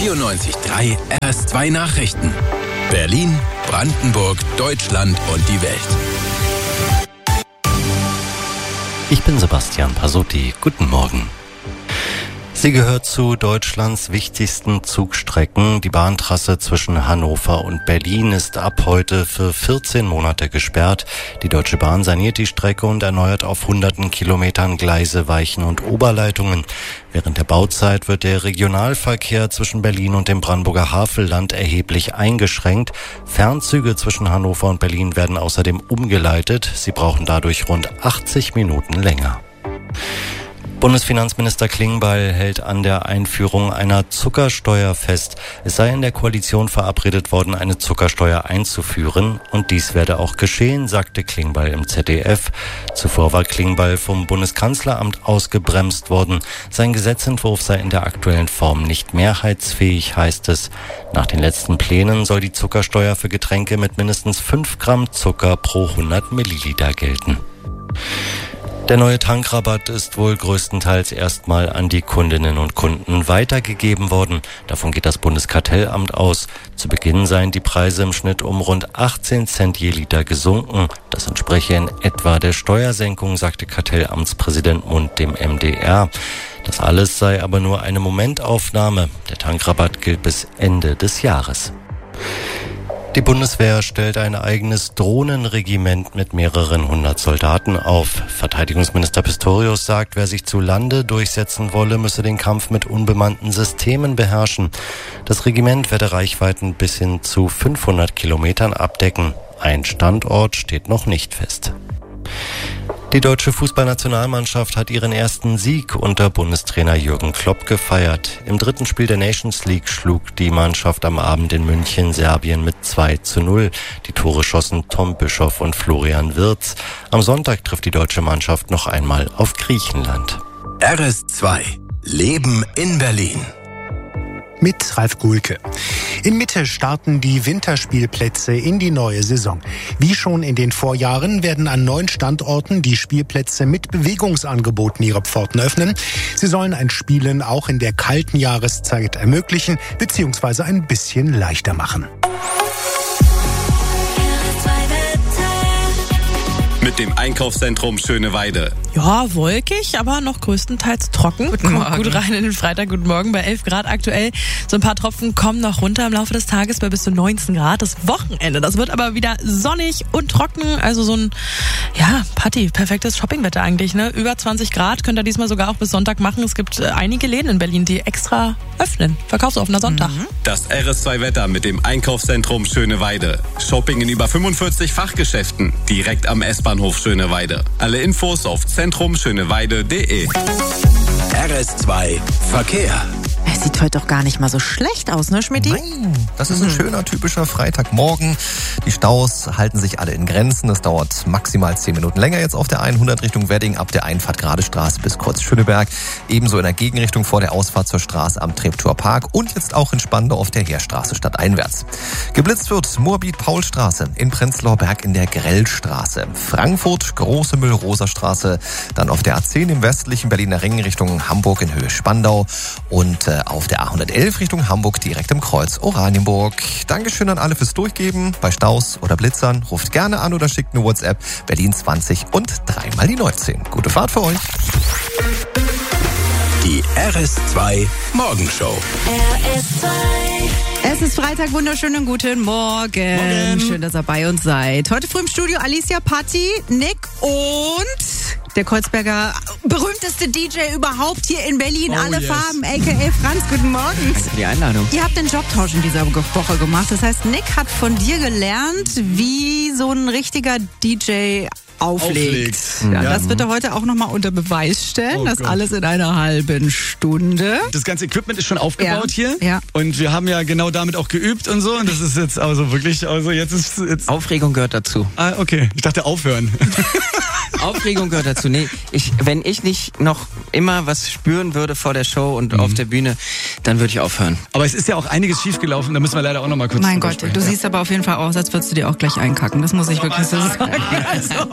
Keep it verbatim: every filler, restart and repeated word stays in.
vierundneunzig Komma drei R S zwei Nachrichten. Berlin, Brandenburg, Deutschland und die Welt. Ich bin Sebastian Pasutti. Guten Morgen. Sie gehört zu Deutschlands wichtigsten Zugstrecken. Die Bahntrasse zwischen Hannover und Berlin ist ab heute für vierzehn Monate gesperrt. Die Deutsche Bahn saniert die Strecke und erneuert auf hunderten Kilometern Gleise, Weichen und Oberleitungen. Während der Bauzeit wird der Regionalverkehr zwischen Berlin und dem Brandenburger Havelland erheblich eingeschränkt. Fernzüge zwischen Hannover und Berlin werden außerdem umgeleitet. Sie brauchen dadurch rund achtzig Minuten länger. Bundesfinanzminister Klingbeil hält an der Einführung einer Zuckersteuer fest. Es sei in der Koalition verabredet worden, eine Zuckersteuer einzuführen. Und dies werde auch geschehen, sagte Klingbeil im Z D F. Zuvor war Klingbeil vom Bundeskanzleramt ausgebremst worden. Sein Gesetzentwurf sei in der aktuellen Form nicht mehrheitsfähig, heißt es. Nach den letzten Plänen soll die Zuckersteuer für Getränke mit mindestens fünf Gramm Zucker pro hundert Milliliter gelten. Der neue Tankrabatt ist wohl größtenteils erstmal an die Kundinnen und Kunden weitergegeben worden. Davon geht das Bundeskartellamt aus. Zu Beginn seien die Preise im Schnitt um rund achtzehn Cent je Liter gesunken. Das entspreche in etwa der Steuersenkung, sagte Kartellamtspräsident Mund dem M D R. Das alles sei aber nur eine Momentaufnahme. Der Tankrabatt gilt bis Ende des Jahres. Die Bundeswehr stellt ein eigenes Drohnenregiment mit mehreren hundert Soldaten auf. Verteidigungsminister Pistorius sagt, wer sich zu Lande durchsetzen wolle, müsse den Kampf mit unbemannten Systemen beherrschen. Das Regiment werde Reichweiten bis hin zu fünfhundert Kilometern abdecken. Ein Standort steht noch nicht fest. Die deutsche Fußballnationalmannschaft hat ihren ersten Sieg unter Bundestrainer Jürgen Klopp gefeiert. Im dritten Spiel der Nations League schlug die Mannschaft am Abend in München Serbien mit zwei zu null. Die Tore schossen Tom Bischoff und Florian Wirtz. Am Sonntag trifft die deutsche Mannschaft noch einmal auf Griechenland. R S zwei. Leben in Berlin. Mit Ralf Gulke. In Mitte starten die Winterspielplätze in die neue Saison. Wie schon in den Vorjahren werden an neun Standorten die Spielplätze mit Bewegungsangeboten ihre Pforten öffnen. Sie sollen ein Spielen auch in der kalten Jahreszeit ermöglichen bzw. ein bisschen leichter machen. Mit dem Einkaufszentrum Schöneweide. Ja, wolkig, aber noch größtenteils trocken. Guten Morgen. Kommt gut rein in den Freitag. Guten Morgen bei elf Grad aktuell. So ein paar Tropfen kommen noch runter im Laufe des Tages bei bis zu neunzehn Grad. Das Wochenende, das wird aber wieder sonnig und trocken. Also so ein, ja, Party, perfektes Shoppingwetter eigentlich, ne? Über zwanzig Grad könnt ihr diesmal sogar auch bis Sonntag machen. Es gibt einige Läden in Berlin, die extra öffnen. Verkaufsoffener Sonntag. Mhm. Das R S zwei Wetter mit dem Einkaufszentrum Schöneweide. Shopping in über fünfundvierzig Fachgeschäften. Direkt am S-Bahnhof Schöneweide. Alle Infos auf zentrum schöneweide punkt de. R S zwei Verkehr. Es sieht heute doch gar nicht mal so schlecht aus, ne, Schmidti? Nein, das ist ein schöner, typischer Freitagmorgen. Die Staus halten sich alle in Grenzen. Das dauert maximal zehn Minuten länger jetzt auf der hundert Richtung Wedding, ab der Einfahrt Gerade Straße bis kurz Schöneberg. Ebenso in der Gegenrichtung vor der Ausfahrt zur Straße am Treptower Park und jetzt auch in Spandau auf der Heerstraße stadteinwärts. Geblitzt wird Moabit-Paul-Straße, in Prenzlauer Berg in der Grellstraße. Frankfurt, Große Mühl-Rosa-Straße, dann auf der A zehn im westlichen Berliner Ring Richtung Hamburg in Höhe Spandau und äh, auf der A hundertelf Richtung Hamburg direkt im Kreuz Oranienburg. Dankeschön an alle fürs Durchgeben. Bei Staus oder Blitzern ruft gerne an oder schickt eine WhatsApp. Berlin zwanzig und dreimal die neunzehn. Gute Fahrt für euch. Die R S zwei Morgenshow. R S zwei. Es ist Freitag, wunderschönen guten Morgen. Morgen. Schön, dass ihr bei uns seid. Heute früh im Studio Alicia, Patti, Nick und der Kreuzberger berühmteste D J überhaupt hier in Berlin. Oh, Alle yes. Farben, a k a. Franz. Guten Morgen. Danke für die Einladung. Ihr habt den Jobtausch in dieser Woche gemacht. Das heißt, Nick hat von dir gelernt, wie so ein richtiger D J auflegt. Auflegt. Ja, Ja. das wird er heute auch nochmal unter Beweis stellen. Oh das Gott. alles in einer halben Stunde. Das ganze Equipment ist schon aufgebaut Ja, hier. ja. Und wir haben ja genau damit auch geübt und so. Und das ist jetzt also wirklich, also jetzt ist jetzt. Aufregung gehört dazu. Ah, okay. Ich dachte aufhören. Aufregung gehört dazu. Nee, ich, wenn ich nicht noch immer was spüren würde vor der Show und Mhm. auf der Bühne, dann würde ich aufhören. Aber es ist ja auch einiges schiefgelaufen, da müssen wir leider auch noch mal kurz Mein drüber Gott, sprechen. du siehst aber auf jeden Fall aus, als würdest du dir auch gleich einkacken. Das muss ich wirklich so sagen. Also,